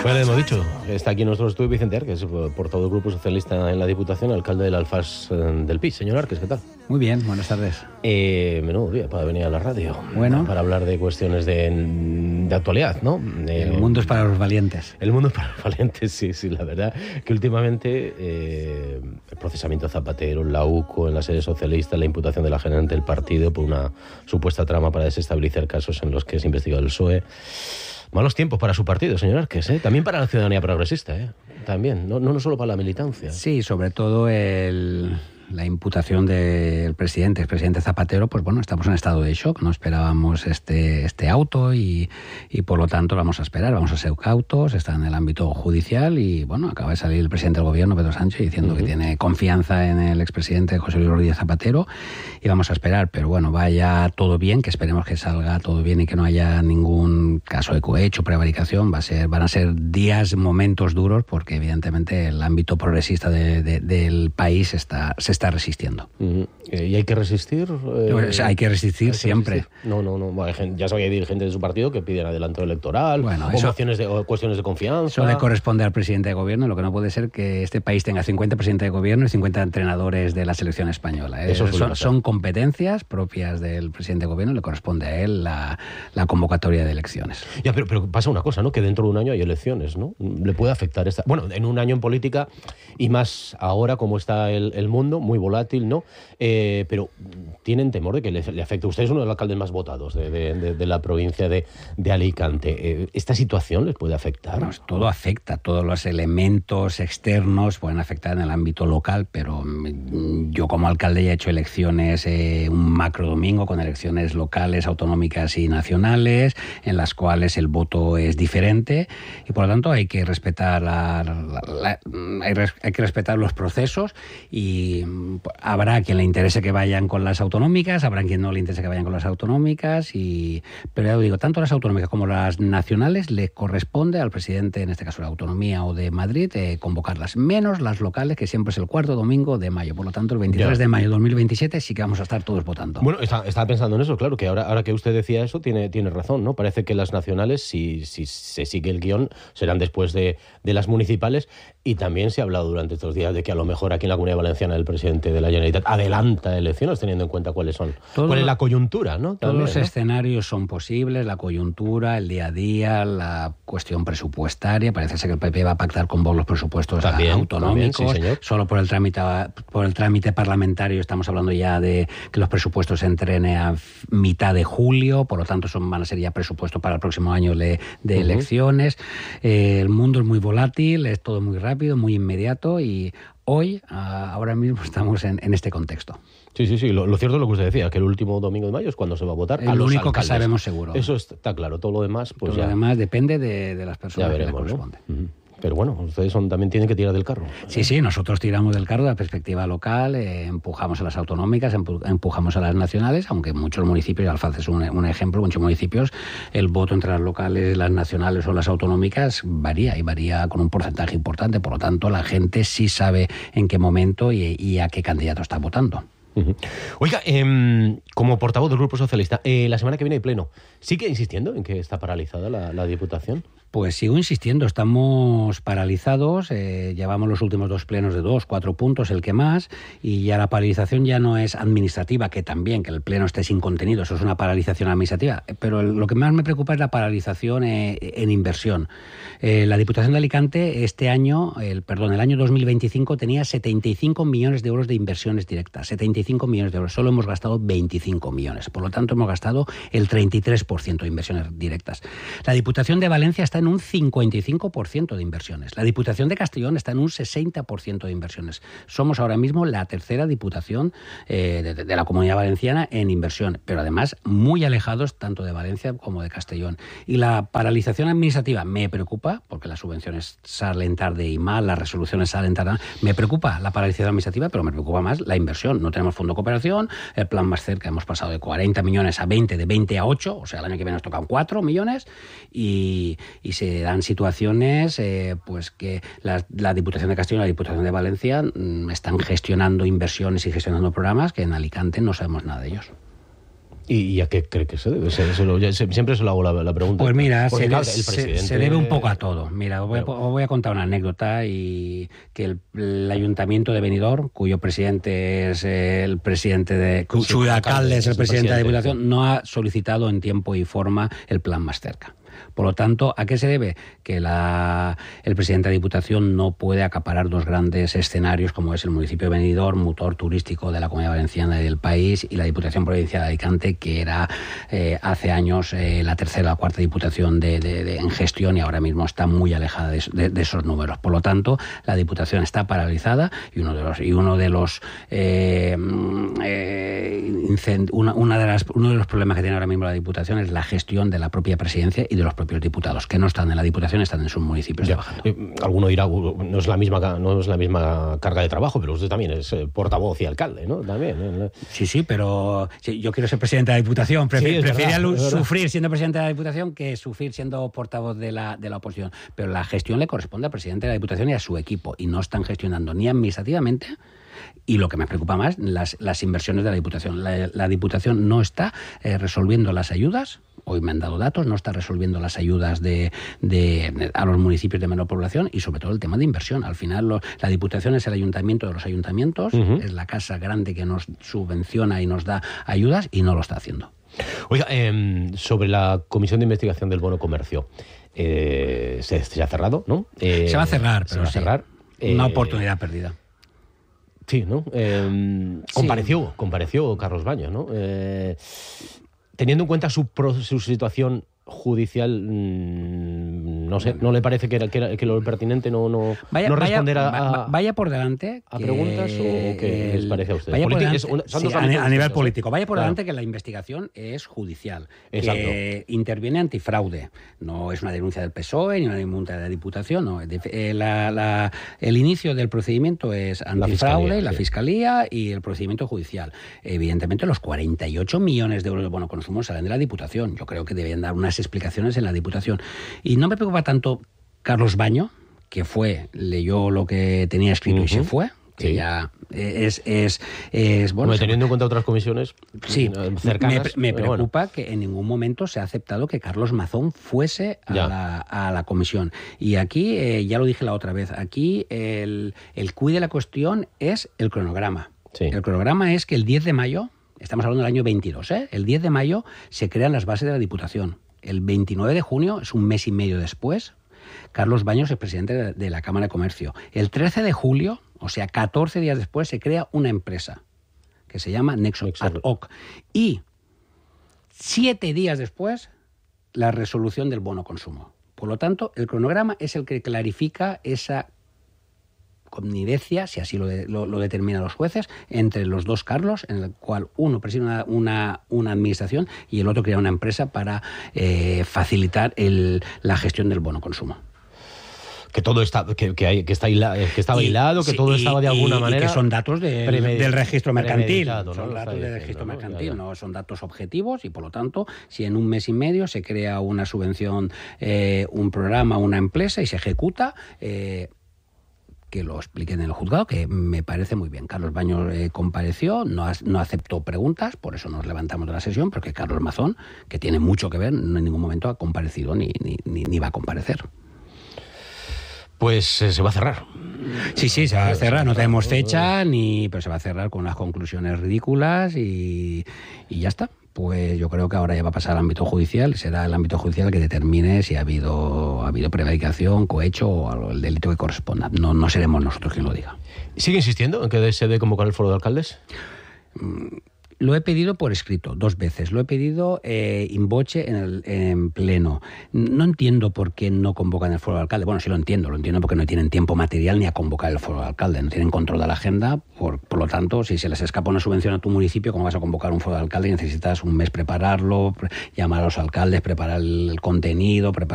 Pues le hemos dicho, está aquí en nuestro estudio Vicente Arques, por todo el Grupo Socialista en la Diputación, alcalde del Alfás del Pi. Señor Arques, ¿qué tal? Muy bien, buenas tardes. Menudo día para venir a la radio. Bueno. Para hablar de cuestiones de actualidad, ¿no? El mundo es para los valientes. El mundo es para los valientes, sí. La verdad que últimamente el procesamiento de Zapatero, la UCO, en la sede socialista, la imputación de la gerente del partido por una supuesta trama para desestabilizar casos en los que es investigado el PSOE. Malos tiempos para su partido, señor Arques, ¿eh? También para la ciudadanía progresista, ¿eh? También, no solo para la militancia. Sí, sobre todo la imputación del expresidente Zapatero, pues bueno, estamos en estado de shock, no esperábamos este auto y por lo tanto vamos a esperar, vamos a ser cautos, está en el ámbito judicial y bueno, acaba de salir el presidente del gobierno, Pedro Sánchez, diciendo que tiene confianza en el expresidente José Luis Rodríguez Zapatero y vamos a esperar, pero bueno, vaya todo bien, que esperemos que salga todo bien y que no haya ningún caso de cohecho, prevaricación, van a ser días, momentos duros, porque evidentemente el ámbito progresista del país se está resistiendo. ¿Y hay que resistir? Hay que resistir siempre. No. Bueno, ya sabía dirigentes de su partido que piden adelanto electoral, bueno, o cuestiones de confianza. Eso le corresponde al presidente de gobierno. Lo que no puede ser que este país tenga 50 presidentes de gobierno y 50 entrenadores de la selección española. Eso son competencias propias del presidente de gobierno, le corresponde a él la convocatoria de elecciones. Ya, pero pasa una cosa, ¿no? Que dentro de un año hay elecciones, ¿no? Le puede afectar esta... Bueno, en un año en política, y más ahora como está el mundo, muy volátil, ¿no? Pero tienen temor de que le afecte. Usted es uno de los alcaldes más votados de la provincia de Alicante. ¿Esta situación les puede afectar? Bueno, todo afecta, todos los elementos externos pueden afectar en el ámbito local, pero yo como alcalde ya he hecho elecciones, un macro domingo con elecciones locales, autonómicas y nacionales, en las cuales el voto es diferente y por lo tanto hay que respetar hay que respetar los procesos y habrá quien le interese que vayan con las autonómicas, habrá quien no le interese que vayan con las autonómicas, pero ya lo digo, tanto las autonómicas como las nacionales le corresponde al presidente, en este caso de la Autonomía o de Madrid, convocarlas, menos las locales, que siempre es el cuarto domingo de mayo. Por lo tanto, el 23 de mayo de 2027 sí que vamos a estar todos votando. Bueno, estaba pensando en eso, claro, que ahora que usted decía eso, tiene razón, ¿no? Parece que las nacionales, si se sigue el guión, serán después de las municipales, y también se ha hablado durante estos días de que a lo mejor aquí en la Comunidad Valenciana el presidente de la Generalitat adelanta elecciones teniendo en cuenta cuál es la coyuntura, ¿no? Todos los escenarios son posibles, la coyuntura, el día a día, la cuestión presupuestaria. Parece ser que el PP va a pactar con Vox los presupuestos autonómicos. Sí, solo por el trámite parlamentario estamos hablando ya de que los presupuestos entren a mitad de julio, por lo tanto van a ser ya presupuestos para el próximo año de elecciones. El mundo es muy volátil, es todo muy rápido, muy inmediato y hoy, ahora mismo, estamos en este contexto. Sí. Lo cierto es lo que usted decía, que el último domingo de mayo es cuando se va a votar a los alcaldes. Lo único que sabemos seguro. Eso está claro. Todo lo demás, pues todo lo demás depende de las personas que le corresponden. ¿No? Pero bueno, ustedes también tienen que tirar del carro. Sí, nosotros tiramos del carro de la perspectiva local, empujamos a las autonómicas, empujamos a las nacionales, aunque muchos municipios, Alfaz es un ejemplo, muchos municipios, el voto entre las locales, las nacionales o las autonómicas varía con un porcentaje importante, por lo tanto la gente sí sabe en qué momento y a qué candidato está votando. Oiga, como portavoz del Grupo Socialista, la semana que viene hay pleno. ¿Sigue insistiendo en que está paralizada la Diputación? Pues sigo insistiendo, estamos paralizados, llevamos los últimos 2 plenos de 4 puntos, el que más, y ya la paralización ya no es administrativa, que también, que el pleno esté sin contenido, eso es una paralización administrativa, pero lo que más me preocupa es la paralización en inversión. La Diputación de Alicante el año 2025 tenía 75 millones de euros de inversiones directas, 75 millones de euros, solo hemos gastado 25 millones, por lo tanto hemos gastado el 33% de inversiones directas. La Diputación de Valencia está en un 55% de inversiones. La Diputación de Castellón está en un 60% de inversiones. Somos ahora mismo la tercera diputación de la Comunidad Valenciana en inversión, pero además muy alejados tanto de Valencia como de Castellón. Y la paralización administrativa me preocupa, porque las subvenciones salen tarde y mal, las resoluciones salen tarde. Me preocupa la paralización administrativa, pero me preocupa más la inversión. No tenemos fondo de cooperación, el plan más cerca hemos pasado de 40 millones a 20, de 20 a 8, o sea, el año que viene nos tocan 4 millones y se dan situaciones pues que la Diputación de Castellón y la Diputación de Valencia están gestionando inversiones y gestionando programas que en Alicante no sabemos nada de ellos. ¿Y a qué cree que se debe? Siempre se lo hago la pregunta. Pues mira, presidente... se debe un poco a todo. Mira, os voy a contar una anécdota, y que el Ayuntamiento de Benidorm, cuyo presidente es el presidente de... cuyo alcalde es el presidente de la Diputación, no ha solicitado en tiempo y forma el plan Más Cerca. Por lo tanto, ¿a qué se debe? Que el presidente de la Diputación no puede acaparar dos grandes escenarios, como es el municipio de Benidorm, motor turístico de la Comunidad Valenciana y del país, y la Diputación Provincial de Alicante, que era hace años la tercera o la cuarta diputación en gestión, y ahora mismo está muy alejada de esos números. Por lo tanto, la Diputación está paralizada, y uno de los problemas que tiene ahora mismo la Diputación es la gestión de la propia presidencia y de los propios diputados, que no están en la Diputación, están en sus municipios trabajando. Alguno dirá, no es la misma carga de trabajo, pero usted también es portavoz y alcalde, ¿no? También. Sí, pero yo quiero ser presidente de la Diputación. Preferiría sufrir siendo presidente de la Diputación que sufrir siendo portavoz de la oposición. Pero la gestión le corresponde al presidente de la Diputación y a su equipo, y no están gestionando ni administrativamente. Y lo que me preocupa más, las inversiones de la Diputación. La Diputación no está resolviendo las ayudas. Hoy me han dado datos, no está resolviendo las ayudas a los municipios de menor población, y sobre todo el tema de inversión. Al final la Diputación es el ayuntamiento de los ayuntamientos, es la casa grande que nos subvenciona y nos da ayudas, y no lo está haciendo. Oiga, sobre la Comisión de Investigación del Bono Comercio, se ha cerrado, ¿no? Se va a cerrar, pero se va a cerrar. Una oportunidad perdida. Sí, ¿no? Compareció Carlos Baños, ¿no? Teniendo en cuenta su situación judicial, no sé, ¿no le parece que lo pertinente no responder vaya por delante a preguntas o qué les parece a ustedes? A nivel político. Vaya por delante que la investigación es judicial. Exacto. Que interviene antifraude. No es una denuncia del PSOE ni una denuncia de la Diputación. No. El inicio del procedimiento es antifraude, la Fiscalía y el procedimiento judicial. Evidentemente, los 48 millones de euros de bono consumo salen de la Diputación. Yo creo que deben dar unas explicaciones en la Diputación. Y no me preocupa tanto Carlos Baño, que leyó lo que tenía escrito y se fue, que ya es bueno. Teniendo en cuenta otras comisiones cercanas. Me preocupa que en ningún momento se ha aceptado que Carlos Mazón fuese a la comisión. Y aquí, ya lo dije la otra vez, aquí el quid de la cuestión es el cronograma. Sí. El cronograma es que el 10 de mayo, estamos hablando del año 22, el 10 de mayo se crean las bases de la Diputación. El 29 de junio, es un mes y medio después, Carlos Baños es presidente de la Cámara de Comercio. El 13 de julio, o sea, 14 días después, se crea una empresa que se llama Nexo Ad Hoc. Y 7 días después, la resolución del bono consumo. Por lo tanto, el cronograma es el que clarifica esa connivencia, si así lo determinan los jueces, entre los dos Carlos, en el cual uno preside una administración y el otro crea una empresa para facilitar la gestión del bono consumo. Que todo está estaba hilado, que todo estaba de alguna manera. Y que son datos del registro mercantil. Son datos del registro mercantil, no son datos objetivos, y por lo tanto, si en un mes y medio se crea una subvención, un programa, una empresa y se ejecuta, que lo expliquen en el juzgado, que me parece muy bien. Carlos Baños compareció, no aceptó preguntas, por eso nos levantamos de la sesión, porque Carlos Mazón, que tiene mucho que ver, en ningún momento ha comparecido ni va a comparecer. Pues se va a cerrar. Sí, se va a cerrar. No tenemos fecha, pero se va a cerrar con unas conclusiones ridículas y ya está. Pues yo creo que ahora ya va a pasar al ámbito judicial, será el ámbito judicial que determine si ha habido prevaricación, cohecho o el delito que corresponda. No seremos nosotros quien lo diga. ¿Sigue insistiendo en que se debe convocar el foro de alcaldes? Lo he pedido por escrito 2 veces. Lo he pedido in voce en pleno. No entiendo por qué no convocan el foro de alcalde. Bueno, sí lo entiendo porque no tienen tiempo material ni a convocar el foro de alcalde. No tienen control de la agenda. Por lo tanto, si se les escapa una subvención a tu municipio, ¿cómo vas a convocar un foro de alcalde? Necesitas un mes prepararlo, llamar a los alcaldes, preparar el contenido,